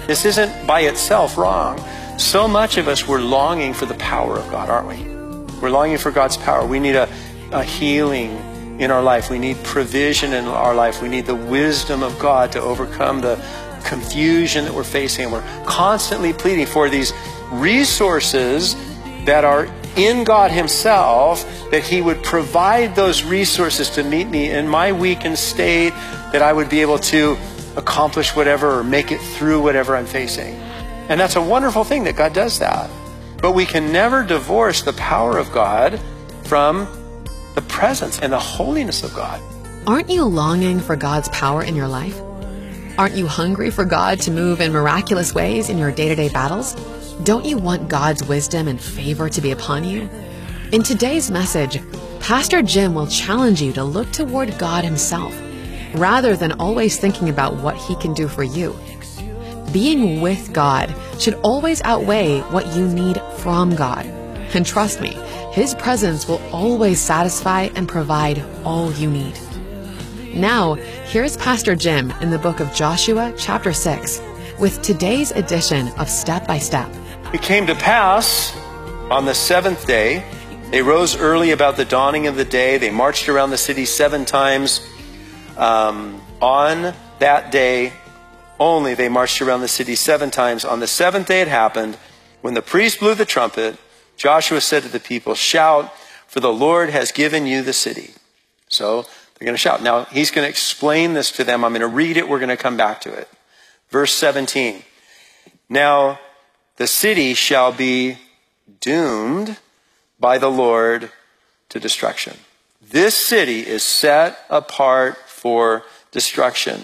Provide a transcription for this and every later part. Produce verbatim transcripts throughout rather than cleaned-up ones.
This isn't by itself wrong. So much of us, we're longing for the power of God, aren't we? We're longing for God's power. We need a, a healing in our life. We need provision in our life. We need the wisdom of God to overcome the confusion that we're facing. And we're constantly pleading for these resources that are in God himself, that he would provide those resources to meet me in my weakened state, that I would be able to accomplish whatever or make it through whatever I'm facing. And that's a wonderful thing that God does that. But we can never divorce the power of God from the presence and the holiness of God. Aren't you longing for God's power in your life? Aren't you hungry for God to move in miraculous ways in your day-to-day battles? Don't you want God's wisdom and favor to be upon you? In today's message, Pastor Jim will challenge you to look toward God himself, rather than always thinking about what he can do for you. Being with God should always outweigh what you need from God. And trust me, his presence will always satisfy and provide all you need. Now, here's Pastor Jim in the book of Joshua, chapter six, with today's edition of Step by Step. It came to pass on the seventh day, they rose early about the dawning of the day. They marched around the city seven times. Um, on that day only, they marched around the city seven times. On the seventh day it happened, when the priest blew the trumpet, Joshua said to the people, "Shout, for the Lord has given you the city." So they're going to shout. Now, he's going to explain this to them. I'm going to read it. We're going to come back to it. Verse seventeen. Now, the city shall be doomed by the Lord to destruction. This city is set apart for destruction.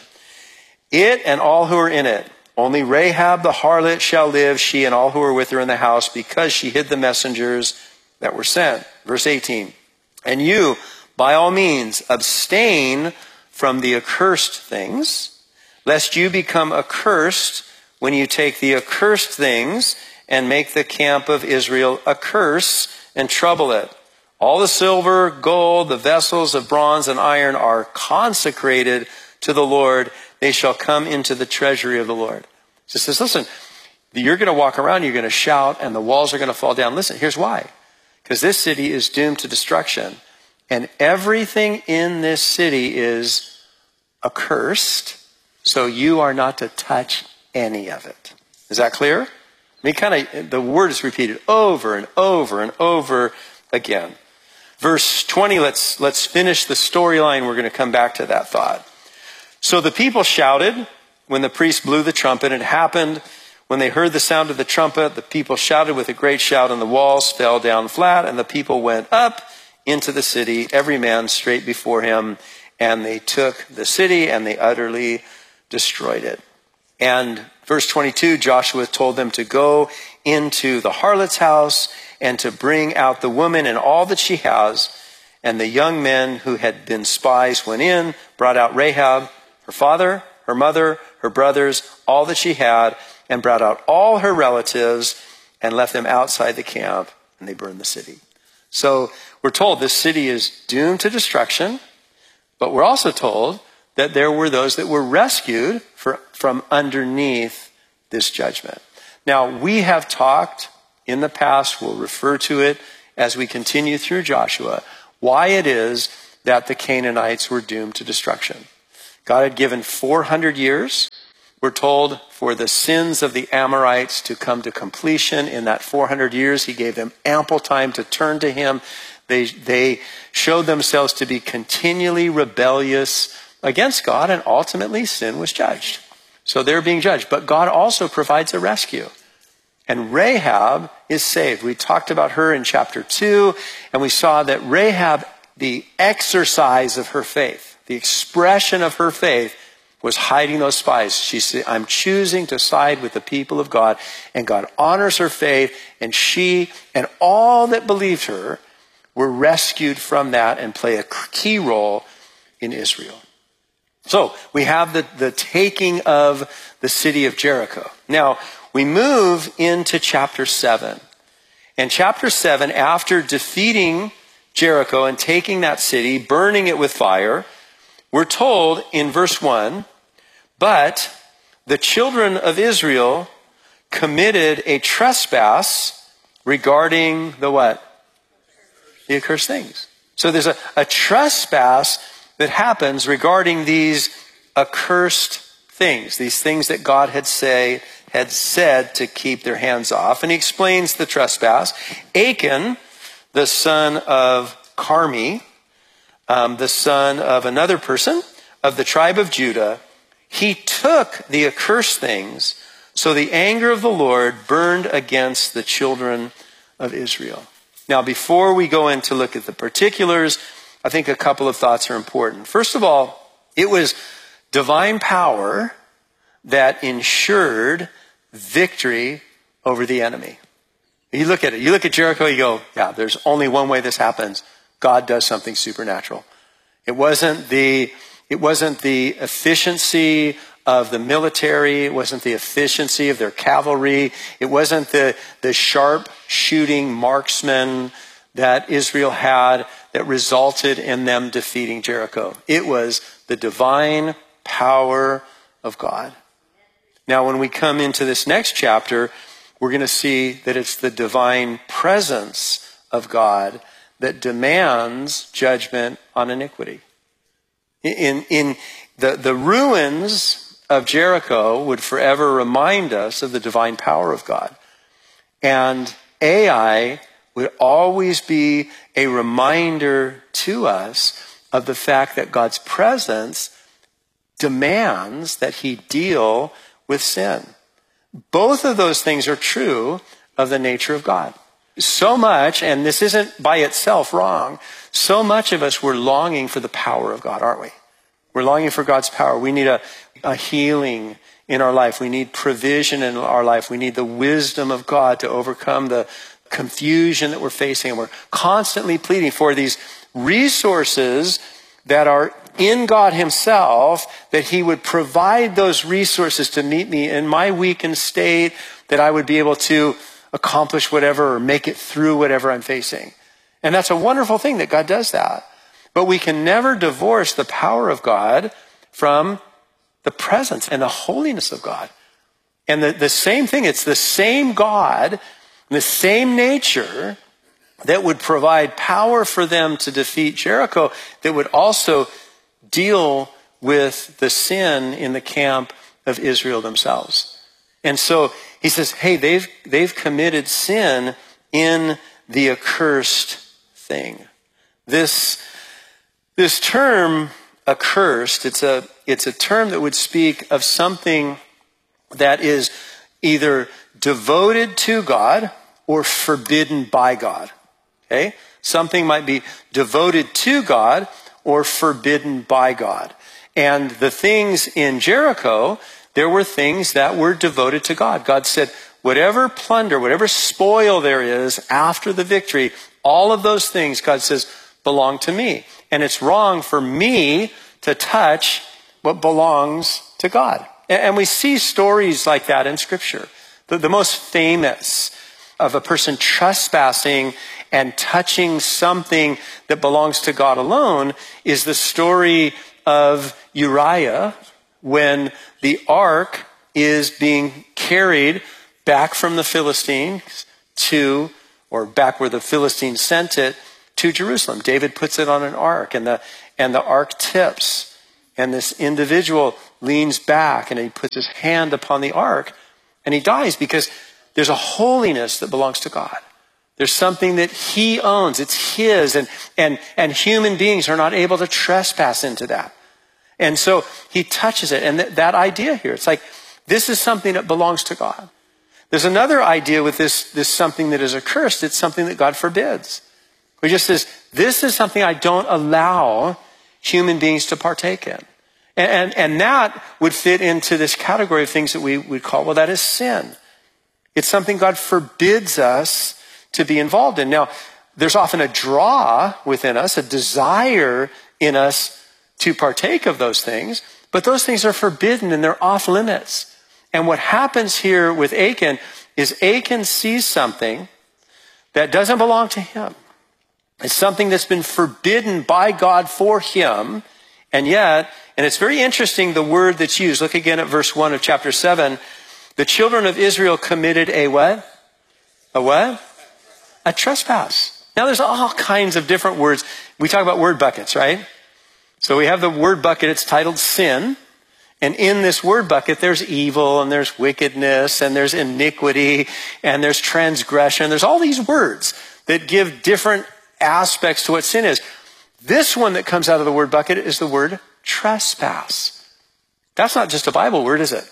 It and all who are in it. Only Rahab the harlot shall live, she and all who are with her in the house, because she hid the messengers that were sent. Verse eighteen. And you, by all means, abstain from the accursed things, lest you become accursed when you take the accursed things and make the camp of Israel a curse and trouble it. All the silver, gold, the vessels of bronze and iron are consecrated to the Lord. They shall come into the treasury of the Lord. So it says, listen, you're going to walk around, you're going to shout, and the walls are going to fall down. Listen, here's why. Because this city is doomed to destruction. And everything in this city is accursed. So you are not to touch any of it. Is that clear? I mean, kind of, the word is repeated over and over and over again. Verse twenty, let's, let's finish the storyline. We're going to come back to that thought. So the people shouted when the priest blew the trumpet. It happened when they heard the sound of the trumpet. The people shouted with a great shout, and the walls fell down flat, and the people went up into the city, every man straight before him, and they took the city and they utterly destroyed it. And verse twenty-two, Joshua told them to go into the harlot's house and to bring out the woman and all that she has. And the young men who had been spies went in, brought out Rahab, her father, her mother, her brothers, all that she had, and brought out all her relatives and left them outside the camp, and they burned the city. So we're told this city is doomed to destruction, but we're also told that there were those that were rescued for, from underneath this judgment. Now, we have talked in the past, we'll refer to it as we continue through Joshua, why it is that the Canaanites were doomed to destruction. God had given four hundred years, we're told, for the sins of the Amorites to come to completion. In that four hundred years, he gave them ample time to turn to him. They, they showed themselves to be continually rebellious against God, and ultimately sin was judged. So they're being judged. But God also provides a rescue. And Rahab is saved. We talked about her in chapter two, and we saw that Rahab, the exercise of her faith, the expression of her faith, was hiding those spies. She said, I'm choosing to side with the people of God, and God honors her faith, and she and all that believed her were rescued from that and play a key role in Israel. So we have the, the taking of the city of Jericho. Now, we move into chapter seven. And chapter seven, after defeating Jericho and taking that city, burning it with fire, we're told in verse one, but the children of Israel committed a trespass regarding the what? The accursed things. So there's a, a trespass that happens regarding these accursed things, these things that God had say had said to keep their hands off. And he explains the trespass. Achan, the son of Carmi, um, the son of another person of the tribe of Judah, he took the accursed things, so the anger of the Lord burned against the children of Israel. Now, before we go in to look at the particulars, I think a couple of thoughts are important. First of all, it was divine power that ensured victory over the enemy. You look at it, you look at Jericho, you go, yeah, there's only one way this happens. God does something supernatural. It wasn't the, it wasn't the efficiency of the military. It wasn't the efficiency of their cavalry. It wasn't the, the sharp shooting marksmen that Israel had that resulted in them defeating Jericho. It was the divine power of God. Now, when we come into this next chapter, we're going to see that it's the divine presence of God that demands judgment on iniquity. In, in the, the ruins of Jericho would forever remind us of the divine power of God. And Ai would always be a reminder to us of the fact that God's presence demands that he deal with sin. Both of those things are true of the nature of God. So much, and this isn't by itself wrong, so much of us we're longing for the power of God, aren't we? We're longing for God's power. We need a, a healing in our life. We need provision in our life. We need the wisdom of God to overcome the confusion that we're facing. And we're constantly pleading for these resources that are in God himself, that he would provide those resources to meet me in my weakened state, that I would be able to accomplish whatever or make it through whatever I'm facing. And that's a wonderful thing that God does that. But we can never divorce the power of God from the presence and the holiness of God. And the, the same thing, it's the same God, the same nature that would provide power for them to defeat Jericho, that would also deal with the sin in the camp of Israel themselves. And so he says, hey, they've, they've committed sin in the accursed thing. This, this term, accursed, it's a, it's a term that would speak of something that is either devoted to God or forbidden by God. Okay? Something might be devoted to God or forbidden by God. And the things in Jericho, there were things that were devoted to God. God said, whatever plunder, whatever spoil there is after the victory, all of those things, God says, belong to me. And it's wrong for me to touch what belongs to God. And we see stories like that in Scripture. The, the most famous of a person trespassing and touching something that belongs to God alone is the story of Uriah, when the ark is being carried back from the Philistines to, or back where the Philistines sent it, to Jerusalem. David puts it on an ark, and the, and the ark tips, and this individual leans back and he puts his hand upon the ark, and he dies because there's a holiness that belongs to God. There's something that he owns. It's his. And, and, and human beings are not able to trespass into that. And so he touches it. And th- that idea here, it's like, this is something that belongs to God. There's another idea with this, this something that is accursed. It's something that God forbids. He just says, this is something I don't allow human beings to partake in. And, and, and that would fit into this category of things that we would call, well, that is sin. It's something God forbids us to be involved in. Now, there's often a draw within us, a desire in us to partake of those things, but those things are forbidden and they're off limits. And what happens here with Achan is Achan sees something that doesn't belong to him. It's something that's been forbidden by God for him, And yet, and it's very interesting, the word that's used. Look again at verse one of chapter seven. The children of Israel committed a what? A what? A trespass. Now there's all kinds of different words. We talk about word buckets, right? So we have the word bucket, it's titled sin. And in this word bucket, there's evil and there's wickedness and there's iniquity and there's transgression. There's all these words that give different aspects to what sin is. This one that comes out of the word bucket is the word trespass. That's not just a Bible word, is it?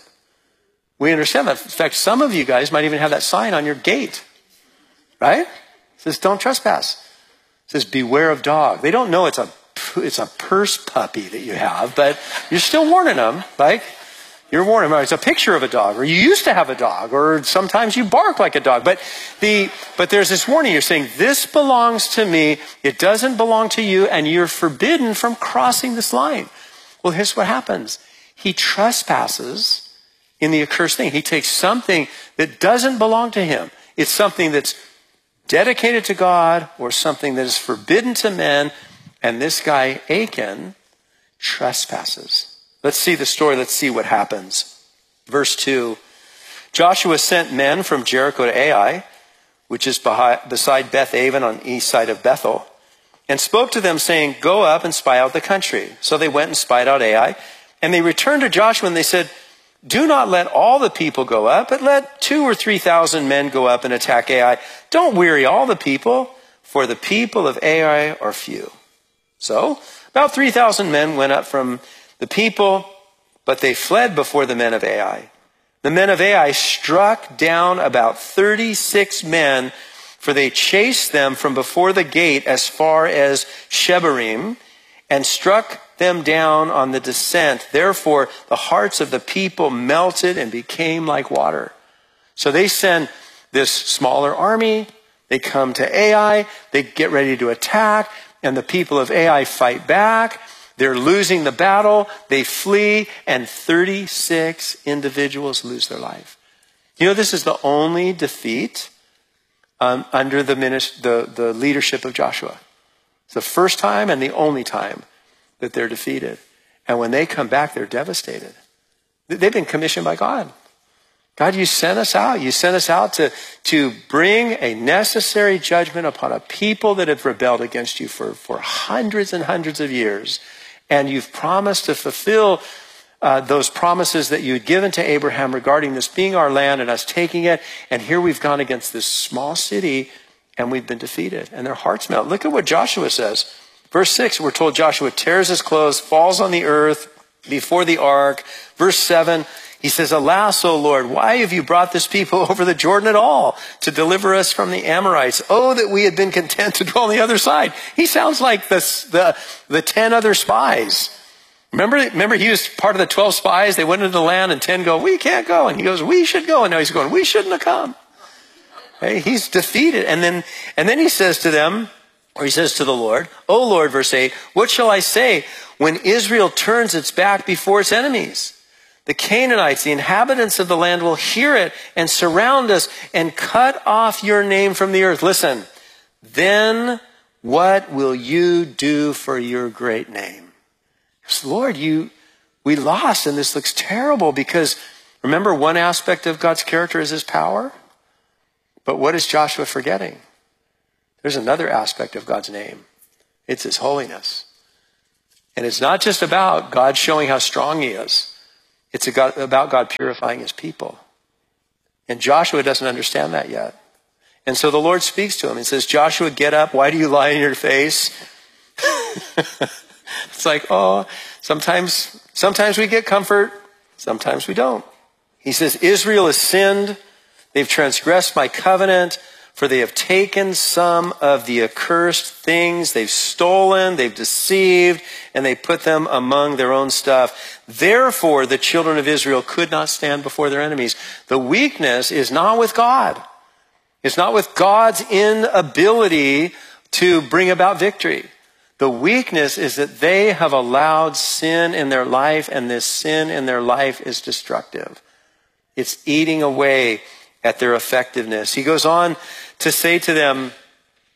We understand that. In fact, some of you guys might even have that sign on your gate, right? It says, don't trespass. It says, beware of dog. They don't know it's a it's a purse puppy that you have, but you're still warning them, like, you're warning them. It's a picture of a dog, or you used to have a dog, or sometimes you bark like a dog. But the but there's this warning. You're saying, this belongs to me. It doesn't belong to you, and you're forbidden from crossing this line. Well, here's what happens. He trespasses in the accursed thing. He takes something that doesn't belong to him. It's something that's dedicated to God or something that is forbidden to men. And this guy, Achan, trespasses. Let's see the story. Let's see what happens. Verse two. Joshua sent men from Jericho to Ai, which is beside Beth Aven on the east side of Bethel, and spoke to them saying, go up and spy out the country. So they went and spied out Ai. And they returned to Joshua and they said, do not let all the people go up, but let two or three thousand men go up and attack Ai. Don't weary all the people, for the people of Ai are few. So about three thousand men went up from the people, but they fled before the men of Ai. The men of Ai struck down about thirty-six men, for they chased them from before the gate as far as Shebarim, and struck them down on the descent. Therefore, the hearts of the people melted and became like water. So they send this smaller army. They come to Ai. They get ready to attack. And the people of Ai fight back. They're losing the battle. They flee. And thirty-six individuals lose their life. You know, this is the only defeat um, under the, minist- the, the leadership of Joshua. It's the first time and the only time that they're defeated. And when they come back, they're devastated. They've been commissioned by God. God, you sent us out. You sent us out to, to bring a necessary judgment upon a people that have rebelled against you for, for hundreds and hundreds of years. And you've promised to fulfill uh, those promises that you had given to Abraham regarding this being our land and us taking it. And here we've gone against this small city and we've been defeated. And their hearts melt. Look at what Joshua says. Verse six, we're told Joshua tears his clothes, falls on the earth before the ark. Verse seven, he says, alas, O Lord, why have you brought this people over the Jordan at all to deliver us from the Amorites? Oh, that we had been content to dwell on the other side. He sounds like the, the, the ten other spies. Remember, remember he was part of the twelve spies. They went into the land and ten go, we can't go. And he goes, we should go. And now he's going, we shouldn't have come. Hey, he's defeated. And then, and then he says to them, or he says to the Lord, O Lord, verse eight, what shall I say when Israel turns its back before its enemies? The Canaanites, the inhabitants of the land, will hear it and surround us and cut off your name from the earth. Listen, then what will you do for your great name? Because, Lord, you, we lost, and this looks terrible because remember, one aspect of God's character is his power. But what is Joshua forgetting? There's another aspect of God's name. It's his holiness. And it's not just about God showing how strong he is. It's about God purifying his people. And Joshua doesn't understand that yet. And so the Lord speaks to him and says, Joshua, get up. Why do you lie on your face? It's like, oh, sometimes, sometimes we get comfort. Sometimes we don't. He says, Israel has sinned. They've transgressed my covenant. For they have taken some of the accursed things. They've stolen, they've deceived, and they put them among their own stuff. Therefore, the children of Israel could not stand before their enemies. The weakness is not with God. It's not with God's inability to bring about victory. The weakness is that they have allowed sin in their life, and this sin in their life is destructive. It's eating away at their effectiveness. He goes on to say to them,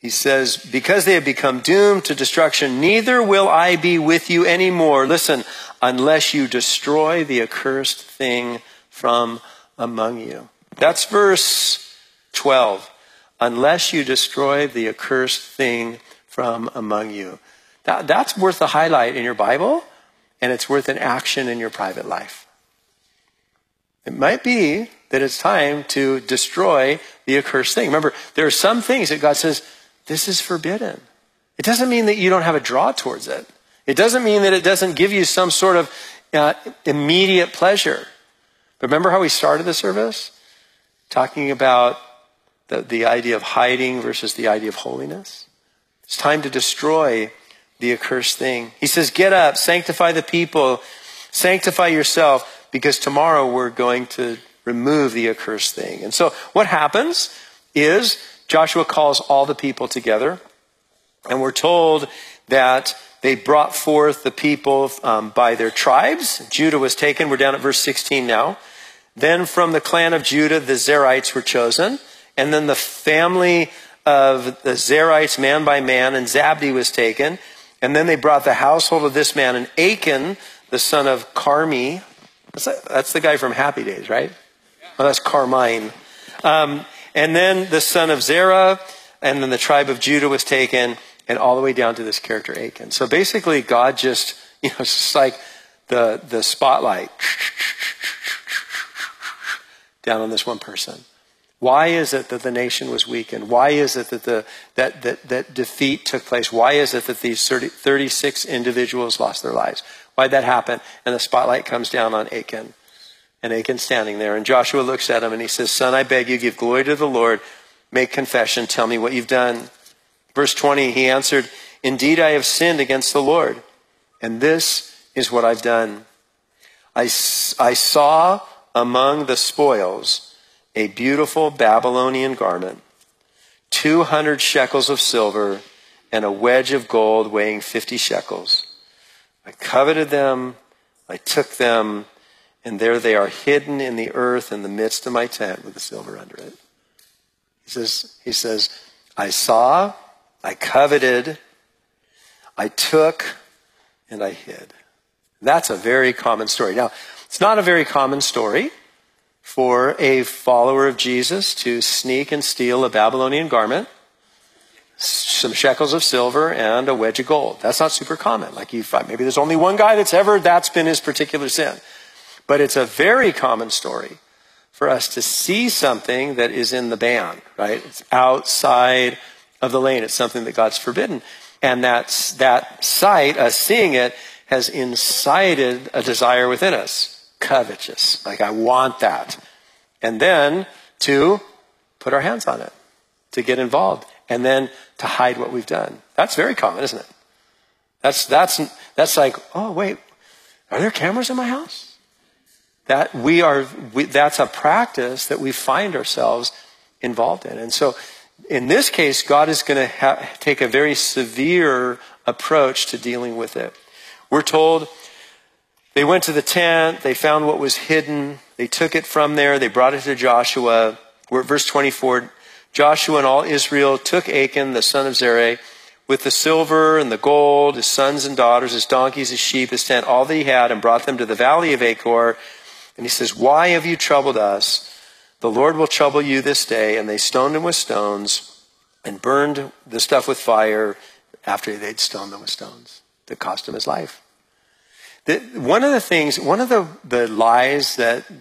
He says, because they have become doomed to destruction, neither will I be with you anymore. Listen, unless you destroy the accursed thing from among you. That's verse twelve. Unless you destroy the accursed thing from among you. That, that's worth a highlight in your Bible, and it's worth an action in your private life. It might be that it's time to destroy the accursed thing. Remember, there are some things that God says, this is forbidden. It doesn't mean that you don't have a draw towards it. It doesn't mean that it doesn't give you some sort of uh, immediate pleasure. But remember how we started the service? Talking about the, the idea of hiding versus the idea of holiness. It's time to destroy the accursed thing. He says, get up, sanctify the people, sanctify yourself, because tomorrow we're going to remove the accursed thing. And so what happens is Joshua calls all the people together, and we're told that they brought forth the people um, by their tribes. Judah was taken. We're down at verse sixteen now. Then from the clan of Judah, the Zerites were chosen. And then the family of the Zerites, man by man, and Zabdi was taken. And then they brought the household of this man, and Achan, the son of Carmi. That's, that's the guy from Happy Days, right? Well, that's Carmine. Um, and then the son of Zerah, and then the tribe of Judah was taken, and all the way down to this character Achan. So basically God just, you know, it's just like the, the spotlight down on this one person. Why is it that the nation was weakened? Why is it that the that that, that defeat took place? Why is it that these thirty, thirty-six individuals lost their lives? Why did that happen? And the spotlight comes down on Achan. And Achan's standing there. And Joshua looks at him and he says, son, I beg you, give glory to the Lord. Make confession. Tell me what you've done. Verse twenty, he answered, indeed, I have sinned against the Lord. And this is what I've done. I, I saw among the spoils a beautiful Babylonian garment, two hundred shekels of silver, and a wedge of gold weighing fifty shekels. I coveted them, I took them, and there they are hidden in the earth in the midst of my tent with the silver under it. He says, he says, I saw, I coveted, I took, and I hid. That's a very common story. Now, it's not a very common story for a follower of Jesus to sneak and steal a Babylonian garment, some shekels of silver, and a wedge of gold. That's not super common. Like you find, maybe there's only one guy that's ever, that's been his particular sin. But it's a very common story for us to see something that is in the ban, right? It's outside of the lane. It's something that God's forbidden. And that's, that sight, us seeing it, has incited a desire within us. Covetous. Like, I want that. And then to put our hands on it. To get involved. And then to hide what we've done. That's very common, isn't it? That's, that's, that's like, oh, wait, are there cameras in my house? That we are, we, that's a practice that we find ourselves involved in. And so in this case, God is going to ha- take a very severe approach to dealing with it. We're told they went to the tent, they found what was hidden, they took it from there, they brought it to Joshua. We're at verse twenty-four. Joshua and all Israel took Achan, the son of Zerah, with the silver and the gold, his sons and daughters, his donkeys, his sheep, his tent, all that he had, and brought them to the valley of Achor. And he says, why have you troubled us? The Lord will trouble you this day. And they stoned him with stones and burned the stuff with fire after they'd stoned them with stones. That cost him his life. The, one of the things, one of the, the lies that